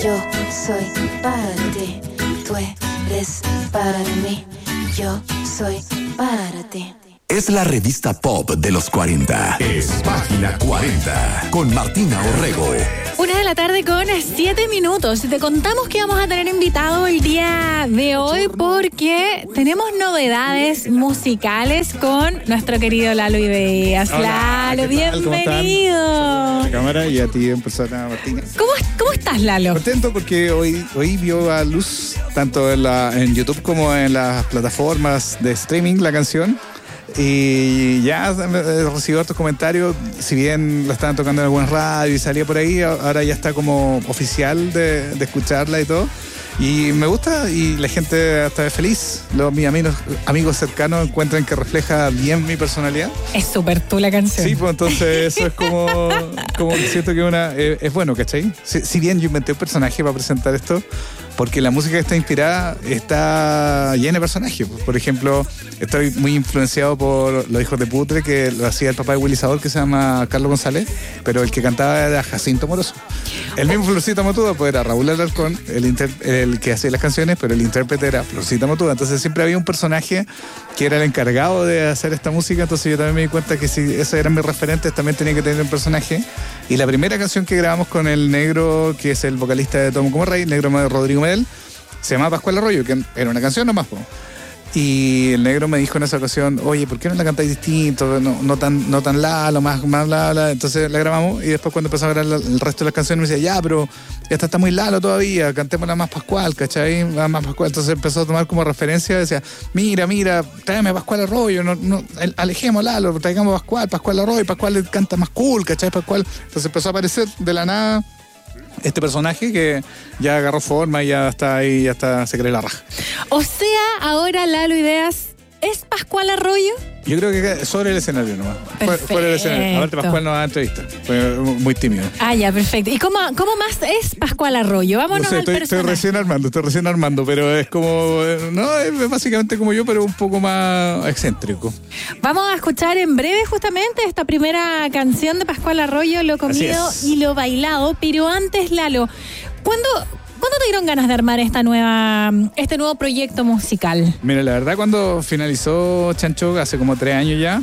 yo soy para ti, tú eres para mí, yo soy para ti. Es la revista pop de los 40. Es Página 40 con Martina Orrego. 1:07 y te contamos que vamos a tener invitado el día de hoy porque tenemos novedades musicales con nuestro querido Lalo Ideas. Hola, Lalo, bienvenido. La cámara y a ti en persona, Martina. ¿Cómo estás, Lalo? Contento porque hoy vio a luz tanto en YouTube como en las plataformas de streaming la canción. Y ya recibido otros comentarios, si bien la estaban tocando en algunas radios y salía por ahí, ahora ya está como oficial de escucharla y todo. Y me gusta y la gente está feliz. Mis amigos cercanos encuentran que refleja bien mi personalidad. Es súper tú la canción. Sí, pues entonces eso es como siento que es bueno, ¿cachai? Si bien yo inventé un personaje para presentar esto, porque la música que está inspirada está llena de personajes. Por ejemplo, estoy muy influenciado por Los Hijos de Putre, que lo hacía el papá de Willy Sabor, que se llama Carlos González, pero el que cantaba era Jacinto Moroso. El mismo Florcita Motuda, pues era Raúl Alarcón, el que hacía las canciones, pero el intérprete era Florcita Motuda. Entonces siempre había un personaje que era el encargado de hacer esta música, entonces yo también me di cuenta que si esos eran mis referentes, también tenía que tener un personaje. Y la primera canción que grabamos con el negro, que es el vocalista de Tomo como Rey, el negro Rodrigo Medel, se llama Pascual Arroyo, que era una canción nomás, po. Y el negro me dijo en esa ocasión, oye, ¿por qué no la cantáis distinto? No tan Lalo, más bla, bla. Entonces la grabamos y después cuando empezó a grabar el resto de las canciones me decía, ya, pero esta está muy Lalo todavía, cantémosla más Pascual, ¿cachai? Más Pascual. Entonces empezó a tomar como referencia, decía, mira, tráeme Pascual Arroyo, alejemos Lalo, traigamos Pascual Arroyo, Pascual canta más cool, ¿cachai? Pascual. Entonces empezó a aparecer de la nada este personaje que ya agarró forma y ya está ahí, se cree la raja. O sea, ahora Lalo Ideas es Pascual Arroyo. Yo creo que sobre el escenario nomás. Fuera del escenario. Aparte Pascual nos da entrevista. Fue muy tímido. Ah, ya, perfecto. ¿Y cómo más es Pascual Arroyo? Vámonos al personaje. Estoy recién armando, pero es como... No, es básicamente como yo, pero un poco más excéntrico. Vamos a escuchar en breve justamente esta primera canción de Pascual Arroyo, Lo Comido y Lo Bailado. Pero antes, Lalo, ¿Cuándo te dieron ganas de armar este nuevo proyecto musical? Mira, la verdad, cuando finalizó Chancho, hace como 3 años ya,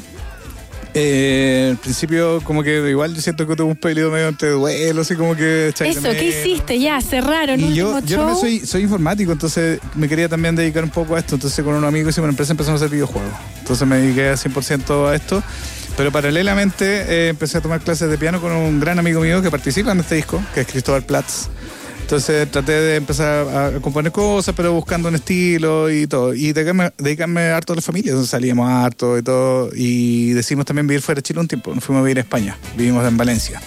al principio como que igual yo siento que tuve un periodo medio entre duelo, así como que... Eso, ¿qué hiciste? Ya, cerraron. Y yo no soy informático, entonces me quería también dedicar un poco a esto. Entonces con un amigo hicimos una empresa, empezamos a hacer videojuegos. Entonces me dediqué 100% a esto. Pero paralelamente empecé a tomar clases de piano con un gran amigo mío que participa en este disco, que es Cristóbal Platz. Entonces traté de empezar a componer cosas, pero buscando un estilo y todo. Y dedicarme harto a la familia. Entonces salíamos harto y todo. Y decidimos también vivir fuera de Chile un tiempo. Nos fuimos a vivir a España. Vivimos en Valencia.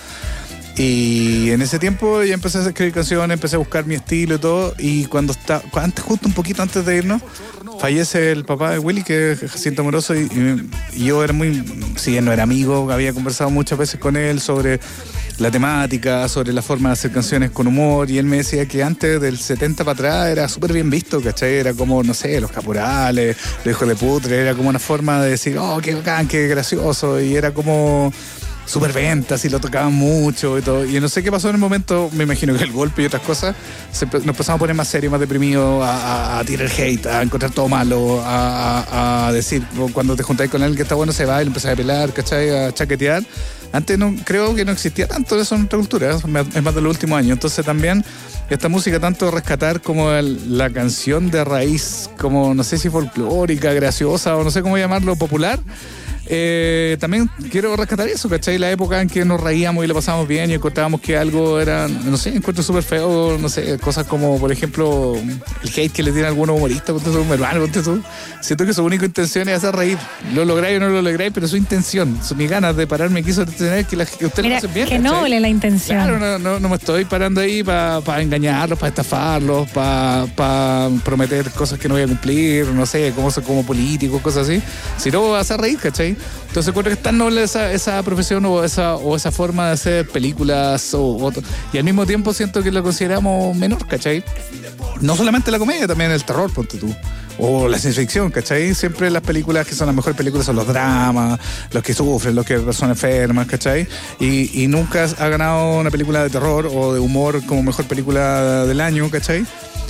Y en ese tiempo ya empecé a escribir canciones, empecé a buscar mi estilo y todo. Y justo un poquito antes de irnos, fallece el papá de Willy, que es Jacinto Moroso. Y yo era si él no era amigo, había conversado muchas veces con él sobre la temática, sobre la forma de hacer canciones con humor, y él me decía que antes del 70 para atrás era súper bien visto, ¿cachai? Era como, no sé, Los Caporales, Los Hijos de Putre, era como una forma de decir, oh, qué bacán, qué gracioso, y era como súper ventas y lo tocaban mucho y todo. Y no sé qué pasó en el momento, me imagino que el golpe y otras cosas, nos empezamos a poner más serios, más deprimidos, a tirar hate, a encontrar todo malo, a decir, cuando te juntáis con alguien que está bueno se va y lo empezás a pelar, ¿cachai? A chaquetear. Antes creo que no existía tanto eso en nuestra cultura, es más de los últimos años. Entonces también esta música, tanto rescatar como la canción de raíz, como no sé si folclórica, graciosa o no sé cómo llamarlo, popular, también quiero rescatar eso, ¿cachai? La época en que nos reíamos y la pasábamos bien y encontrábamos que algo era, no sé, encuentro súper feo, no sé, cosas como, por ejemplo, el hate que le tienen algunos humoristas, un hermano, siento que su única intención es hacer reír. Lo lográis o no lo lográis, pero su intención, mis ganas de pararme aquí sobre tener que ustedes lo hacen bien. Que noble la intención. Claro, no me estoy parando ahí para engañarlos, para estafarlos, para prometer cosas que no voy a cumplir, no sé, como políticos, cosas así, sino hacer reír, ¿cachai? Entonces creo que es tan noble esa profesión o esa forma de hacer películas y al mismo tiempo siento que lo consideramos menor, ¿cachai? No solamente la comedia, también el terror, ponte tú. o la ciencia ficción, ¿cachai? Siempre las películas que son las mejores películas son los dramas, los que sufren, los que son enfermas, ¿cachai? Y nunca ha ganado una película de terror o de humor como mejor película del año, ¿cachai?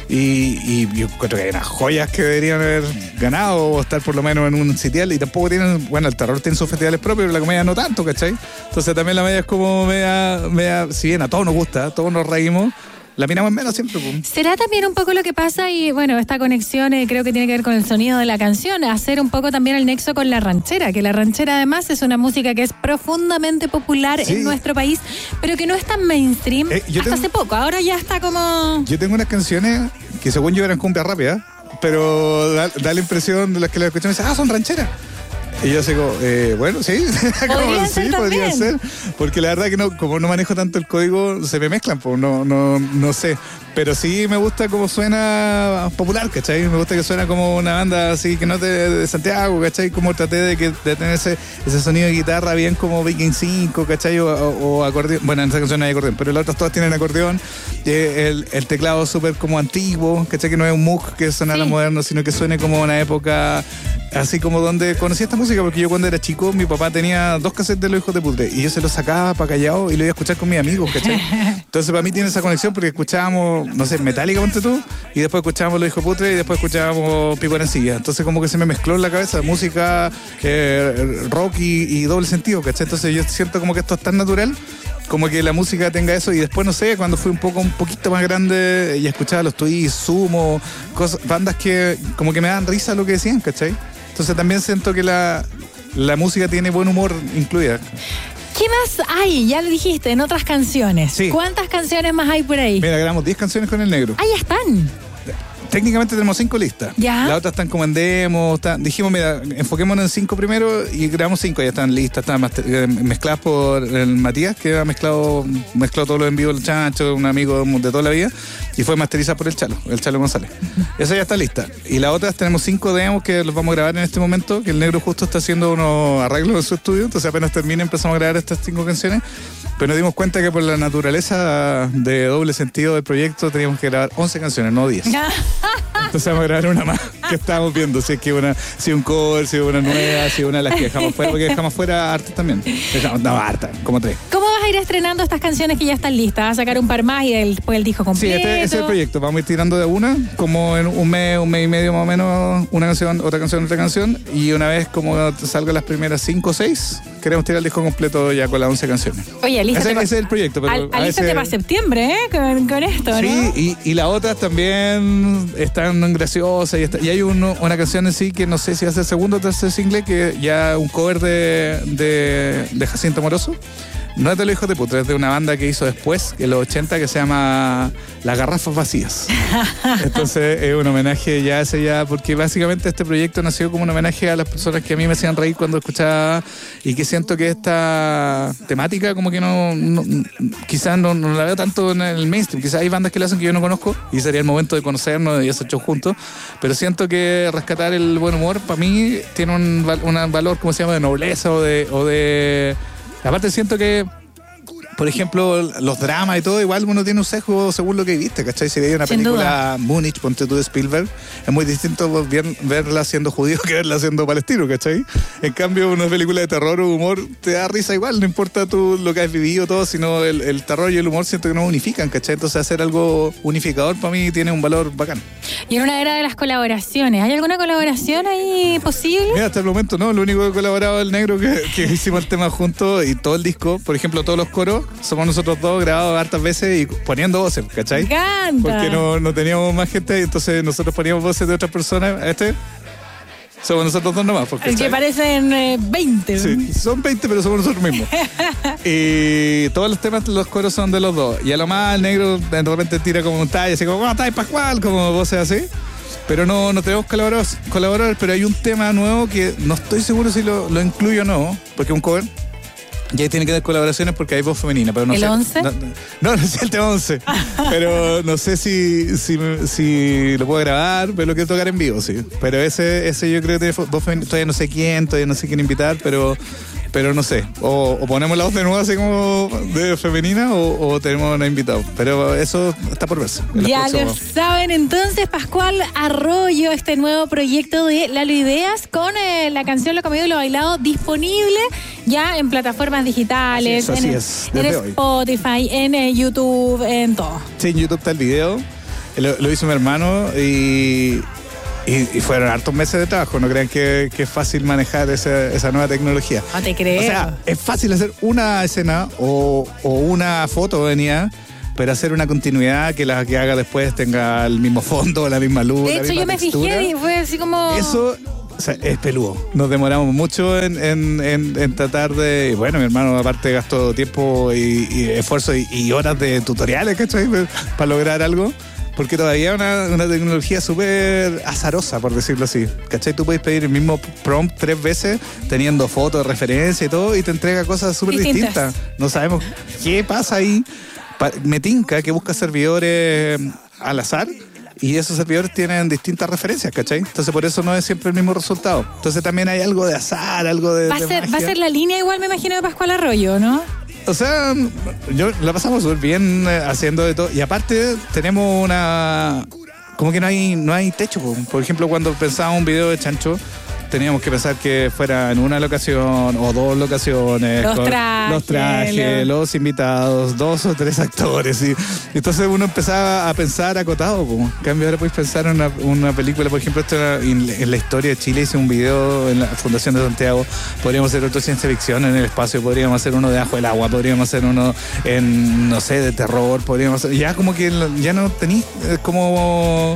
Y yo creo que hay unas joyas que deberían haber ganado o estar por lo menos en un sitial, y tampoco tienen, bueno, el terror tiene sus festivales propios, pero la comedia no tanto, ¿cachai? Entonces también la media es como media, si bien a todos nos gusta, a todos nos reímos, la miramos menos siempre. Pum. ¿Será también un poco lo que pasa? Y bueno, esta conexión creo que tiene que ver con el sonido de la canción, hacer un poco también el nexo con la ranchera, que la ranchera además es una música que es profundamente popular en nuestro país, pero que no es tan mainstream hasta hace poco. Ahora ya está como... Yo tengo unas canciones que según yo eran cumbia rápida, pero da la impresión de las que las escuchan y dicen, son rancheras. Y yo digo, bueno, sí, podría ser, porque la verdad que no, como no manejo tanto el código, se me mezclan, pues no sé. Pero sí me gusta cómo suena popular, ¿cachai? Me gusta que suena como una banda así que no de Santiago, ¿cachai? Como traté de tener ese sonido de guitarra bien como Viking 5, ¿cachai? O acordeón. Bueno, en esa canción no hay acordeón, pero las otras todas tienen acordeón. El teclado súper como antiguo, ¿cachai? Que no es un Moog que sonara moderno, sino que suene como una época así como donde conocí esta música, porque yo cuando era chico, mi papá tenía 2 cassettes de Los Hijos de Putre y yo se los sacaba para callado y lo iba a escuchar con mis amigos, ¿cachai? Entonces para mí tiene esa conexión porque escuchábamos, no sé, Metallica, ponte tú, y después escuchábamos Los Hijos de Putre y después escuchábamos Pico en Encilla. Entonces como que se me mezcló en la cabeza música, rock y doble sentido, ¿cachai? Entonces yo siento como que esto es tan natural, como que la música tenga eso. Y después, no sé, cuando fui un poquito más grande y escuchaba los Twists, Sumo, bandas que como que me dan risa lo que decían, ¿cachai? Entonces también siento que la música tiene buen humor incluida. ¿Qué más hay? Ya lo dijiste, en otras canciones. Sí. ¿Cuántas canciones más hay por ahí? Mira, grabamos 10 canciones con El Negro. Ah, ya están. Técnicamente tenemos 5 listas. ¿Ya? Las otras están como en demo. Dijimos, mira, enfoquémonos en 5 primero y grabamos 5. Ya están listas, están mezcladas por el Matías, que ha mezclado todo lo en vivo, el Chancho, un amigo de toda la vida, y fue masterizada por el Chalo González. Esa ya está lista. Y las otras tenemos 5 demos que los vamos a grabar en este momento, que el Negro justo está haciendo unos arreglos en su estudio, entonces apenas termine empezamos a grabar estas 5 canciones. Pero nos dimos cuenta que por la naturaleza de doble sentido del proyecto teníamos que grabar 11 canciones, no 10. Entonces vamos a grabar una más que estábamos viendo, si un cover, si una nueva, si una de las que dejamos fuera, porque dejamos fuera hartas también. Hartas, como 3. ¿Cómo vas a ir estrenando estas canciones que ya están listas? ¿Vas a sacar un par más y después el disco completo? Sí, este es el proyecto. Vamos a ir tirando de una, como en un mes y medio más o menos, una canción, otra canción, y una vez como salgan las primeras 5 o 6, queremos tirar el disco completo ya con las 11 canciones. Oye, ese es el proyecto. Pero alístate para septiembre, con esto, sí, ¿no? Y las otras también están graciosas y hay una canción en sí que no sé si va a ser segundo o tercer single, que ya un cover de Jacinto Amoroso. No es de Los Hijos de Putre, es de una banda que hizo después, en los 80, que se llama Las Garrafas Vacías. Entonces es un homenaje porque básicamente este proyecto nació como un homenaje a las personas que a mí me hacían reír cuando escuchaba, y que siento que esta temática como que quizás no la veo tanto en el mainstream. Quizás hay bandas que la hacen que yo no conozco y sería el momento de conocernos y hacer shows juntos, pero siento que rescatar el buen humor para mí tiene un valor, ¿cómo se llama?, de nobleza o de... Aparte siento que, por ejemplo, los dramas y todo, igual uno tiene un sesgo según lo que viste, ¿cachai? Si veía una película Múnich, ponte tú, de Spielberg, es muy distinto verla siendo judío que verla siendo palestino, ¿cachai? En cambio, una película de terror o humor te da risa igual, no importa tú lo que has vivido, todo, sino el terror y el humor siento que nos unifican, ¿cachai? Entonces hacer algo unificador para mí tiene un valor bacán. Y en una era de las colaboraciones, ¿hay alguna colaboración ahí posible? Mira, hasta el momento no, lo único que he colaborado es el Negro, que hicimos el tema juntos, y todo el disco, por ejemplo, todos los coros, somos nosotros dos grabados hartas veces y poniendo voces, ¿cachai? ¡Me encanta! Porque no teníamos más gente, y entonces nosotros poníamos voces de otras personas. Somos nosotros dos nomás. El que parecen 20. Sí, son 20, pero somos nosotros mismos. Y todos los temas, los coros son de los dos. Y a lo más el Negro de repente tira como un talla, así como, ¿cómo estás, Pascual? Como voces así. Pero no tenemos colaboradores, pero hay un tema nuevo que no estoy seguro si lo incluyo o no, porque es un cover. Y ahí tiene que dar colaboraciones porque hay voz femenina, pero no sé. ¿El 11? No sé el tema 11. Pero no sé si lo puedo grabar, pero lo quiero tocar en vivo, sí. Pero ese yo creo que voz femenina, todavía no sé quién invitar, pero pero no sé, o ponemos la voz de nuevo así como de femenina o tenemos un invitado, pero eso está por verse. Ya lo saben, entonces Pascual Arroyo, este nuevo proyecto de Lalo Ideas con la canción Lo Comido y Lo Bailado disponible ya en plataformas digitales, así en Spotify, en YouTube, en todo. Sí, en YouTube está el video, lo hizo mi hermano y fueron hartos meses de trabajo. No crean que es fácil manejar esa nueva tecnología. No te creo. O sea, es fácil hacer una escena o una foto venía, pero hacer una continuidad que la que haga después tenga el mismo fondo, la misma luz. De hecho, yo me fijé y fue así como... Eso, o sea, es peludo. Nos demoramos mucho en tratar de... Bueno, mi hermano aparte gastó tiempo y esfuerzo y horas de tutoriales, ¿cachai? Para lograr algo. Porque todavía es una tecnología súper azarosa, por decirlo así. ¿Cachai? Tú puedes pedir el mismo prompt 3 veces, teniendo fotos, referencia y todo, y te entrega cosas súper distintas. No sabemos qué pasa ahí. Me tinca que busca servidores al azar, y esos servidores tienen distintas referencias, ¿cachai? Entonces por eso no es siempre el mismo resultado. Entonces también hay algo de azar, algo de... Va a ser la línea igual, me imagino, de Pascual Arroyo, ¿no? O sea, la pasamos súper bien haciendo de todo. Y aparte tenemos como que no hay techo. Por ejemplo, cuando pensábamos un video de Chancho, teníamos que pensar que fuera en una locación o 2 locaciones. Los trajes, los invitados, 2 o 3 actores. Y entonces uno empezaba a pensar acotado. En cambio ahora puedes pensar en una película. Por ejemplo, en la historia de Chile hice un video en la Fundación de Santiago. Podríamos hacer otro ciencia ficción en el espacio. Podríamos hacer uno de Bajo el Agua. Podríamos hacer uno en, no sé, de terror. Podríamos hacer, ya como que ya no tenís como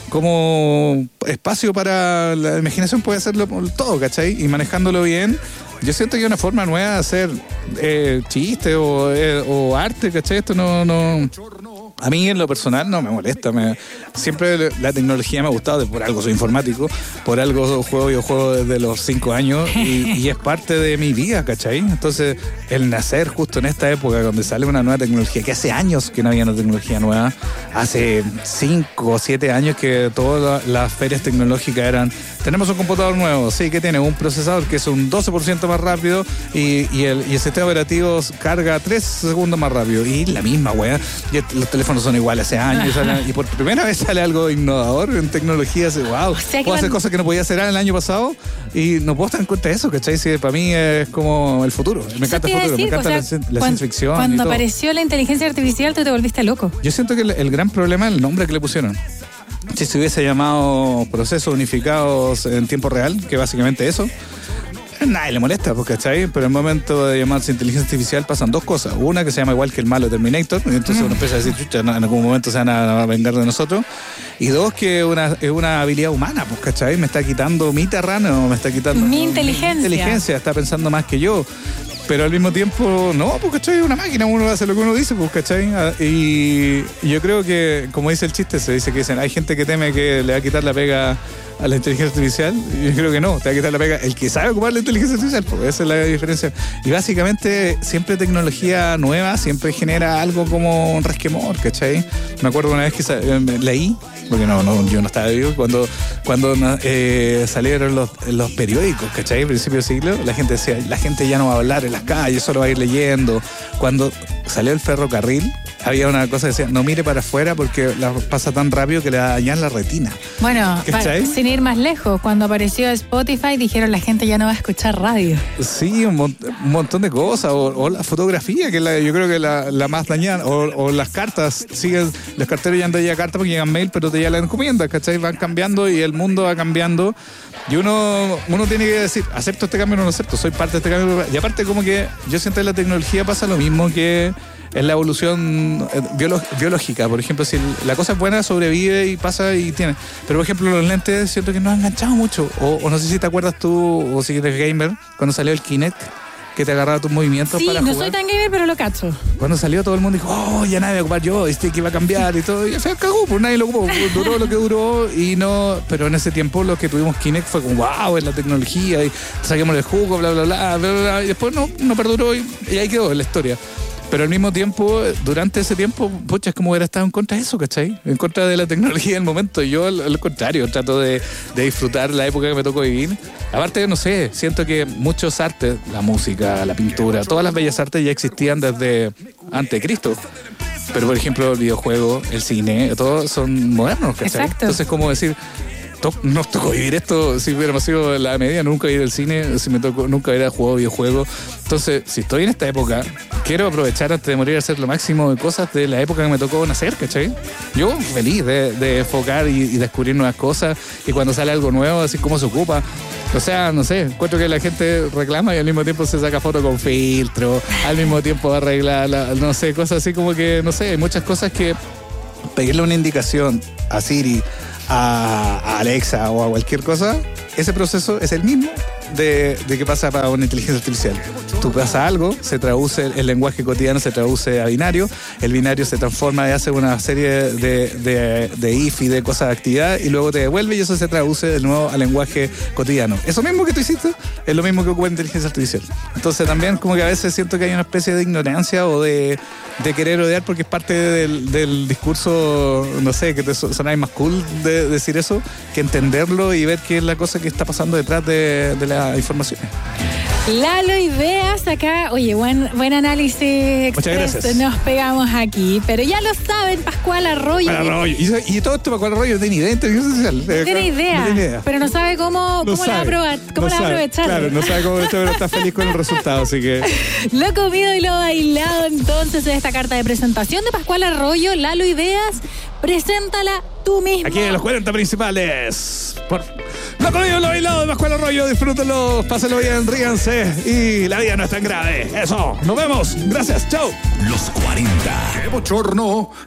espacio para la imaginación. Puede hacerlo todo, ¿cachai? Y manejándolo bien, yo siento que hay una forma nueva de hacer chiste o arte, ¿cachai? Esto no a mí en lo personal no me molesta. Siempre la tecnología me ha gustado, por algo soy informático, por algo juego desde los 5 años y es parte de mi vida, ¿cachai? Entonces el nacer justo en esta época donde sale una nueva tecnología, que hace años que no había una tecnología nueva, hace 5 o 7 años que todas las ferias tecnológicas eran: tenemos un computador nuevo, sí, que tiene un procesador que es un 12% más rápido y el sistema operativo carga 3 segundos más rápido, y la misma wea, y los teléfonos son iguales hace años, y por primera vez sale algo innovador en tecnología. Wow, o sea, puedo hacer cosas que no podía hacer el año pasado y no puedo estar en cuenta de eso, ¿cachai? Sí, para mí es como el futuro. Me encanta el futuro, me encanta la ciencia ficción. Cuando apareció la inteligencia artificial, tú te volviste loco. Yo siento que el gran problema es el nombre que le pusieron. Si se hubiese llamado Procesos Unificados en Tiempo Real, que básicamente eso, nadie le molesta, ¿cachai? Pero en el momento de llamarse inteligencia artificial pasan 2 cosas. Una, que se llama igual que el malo Terminator, y entonces uno empieza a decir, chucha, en algún momento se van a vengar de nosotros. Y 2, que es una habilidad humana, ¿cachai? Me está quitando mi terreno, me está quitando mi inteligencia. Está pensando más que yo. Pero al mismo tiempo, no, ¿cachai? Es una máquina, uno hace lo que uno dice, ¿cachai? Y yo creo que, como dice el chiste, se dice que dicen, hay gente que teme que le va a quitar la pega a la inteligencia artificial, y yo creo que no, te va a quitar la pega el que sabe ocupar la inteligencia artificial, porque esa es la diferencia. Y básicamente siempre tecnología nueva siempre genera algo como un resquemor, ¿cachai? Me acuerdo una vez que leí, porque yo no estaba vivo, cuando salieron los periódicos, ¿cachai? A principios del siglo, la gente decía, la gente ya no va a hablar en las calles, solo va a ir leyendo. Cuando salió el ferrocarril, había una cosa que decía, no mire para afuera porque pasa tan rápido que le dañan la retina. Bueno, sin ir más lejos, cuando apareció Spotify dijeron la gente ya no va a escuchar radio. Sí, un montón de cosas, o la fotografía, que yo creo que la más dañada, o las cartas, los carteros ya andan ya cartas porque llegan mail, pero te ya la encomiendas, ¿cachai? Van cambiando y el mundo va cambiando. Y uno tiene que decir, ¿acepto este cambio o no lo acepto? Soy parte de este cambio. Y aparte, como que yo siento que en la tecnología pasa lo mismo que en la evolución biológica. Por ejemplo, si la cosa es buena, sobrevive y pasa y tiene. Pero, por ejemplo, los lentes siento que nos han enganchado mucho. O no sé si te acuerdas tú, o si eres gamer, cuando salió el Kinect, que te agarraba tus movimientos para jugar. Sí, no soy tan gamer, pero lo cacho. Cuando salió, todo el mundo dijo, ya nadie va a ocupar yo, que iba a cambiar y todo. Y al final cagó, pues nadie lo ocupó. Duró lo que duró y no... Pero en ese tiempo lo que tuvimos Kinect fue como, wow, es la tecnología y saquemos el jugo, bla, bla, bla, bla, bla. Y después no perduró y ahí quedó la historia. Pero al mismo tiempo, durante ese tiempo, pucha, es como hubiera estado en contra de eso, ¿cachai? En contra de la tecnología del momento. Yo, al contrario, trato de disfrutar la época que me tocó vivir. Aparte, no sé, siento que muchos artes, la música, la pintura, todas las bellas artes ya existían desde antes de Cristo. Pero, por ejemplo, el videojuego, el cine, todos son modernos, ¿cachai? Exacto. Entonces, como decir, nos tocó vivir esto, si hubiéramos sido la media, nunca ir al cine, si me tocó, nunca hubiera jugado videojuegos. Entonces, si estoy en esta época, quiero aprovechar antes de morir a hacer lo máximo de cosas de la época que me tocó nacer, ¿cachai? Yo feliz de enfocar y descubrir nuevas cosas, y cuando sale algo nuevo, así como se ocupa. O sea, no sé, encuentro que la gente reclama y al mismo tiempo se saca foto con filtro, al mismo tiempo arregla, no sé, cosas así como que, no sé, hay muchas cosas que pedirle una indicación a Siri, a Alexa o a cualquier cosa, ese proceso es el mismo de que pasa para una inteligencia artificial. Tú pasas algo, se traduce, el lenguaje cotidiano se traduce a binario, el binario se transforma y hace una serie de if y de cosas de actividad, y luego te devuelve y eso se traduce de nuevo al lenguaje cotidiano. Eso mismo que tú hiciste es lo mismo que ocupa la inteligencia artificial. Entonces también como que a veces siento que hay una especie de ignorancia o de querer odiar porque es parte del discurso, no sé, que te sonáis más cool de decir eso, que entenderlo y ver qué es la cosa que está pasando detrás de las informaciones. Lalo Ideas acá, oye, buen análisis. Muchas gracias. Nos pegamos aquí, pero ya lo saben, Pascual Arroyo. Y todo esto Pascual Arroyo no tiene idea de inteligencia social. No tiene idea, pero no sabe cómo la va a aprovechar. Claro, no sabe cómo pero está feliz con el resultado, así que... Lo comido y lo bailado, entonces, de esta carta de presentación de Pascual Arroyo. Lalo Ideas, preséntala tú mismo. Aquí en los 40 principales. Lo comido y lo bailado de Pascual Arroyo, disfrútenlo, pásenlo bien, ríanse y la vida no es tan grave. Eso, nos vemos, gracias, chao. Los 40. ¡Qué bochorno!